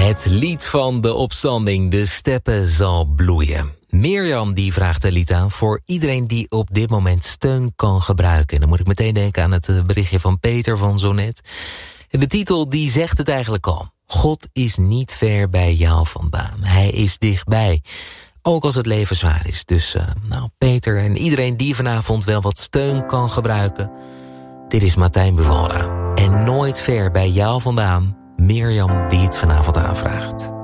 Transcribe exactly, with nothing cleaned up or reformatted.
Het lied van de opstanding, de steppen zal bloeien. Mirjam die vraagt het lied aan voor iedereen die op dit moment steun kan gebruiken. En dan moet ik meteen denken aan het berichtje van Peter van zo net. En de titel die zegt het eigenlijk al. God is niet ver bij jou vandaan. Hij is dichtbij. Ook als het leven zwaar is. Dus uh, nou, Peter en iedereen die vanavond wel wat steun kan gebruiken. Dit is Martijn Bevora. En nooit ver bij jou vandaan. Mirjam die het vanavond aanvraagt.